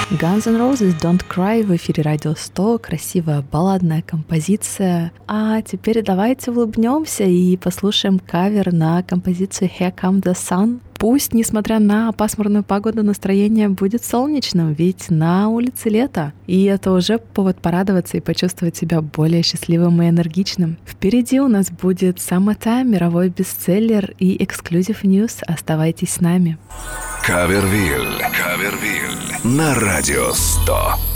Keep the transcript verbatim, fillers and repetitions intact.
Guns N' Roses Don't Cry в эфире Радио сто. Красивая балладная композиция. А теперь давайте улыбнемся и послушаем кавер на композицию Here Come the Sun. Пусть, несмотря на пасмурную погоду, настроение будет солнечным, ведь на улице лето. И это уже повод порадоваться и почувствовать себя более счастливым и энергичным. Впереди у нас будет Summertime, мировой бестселлер и Exclusive News. Оставайтесь с нами. Кавервиль. Кавервиль. На Радио сто.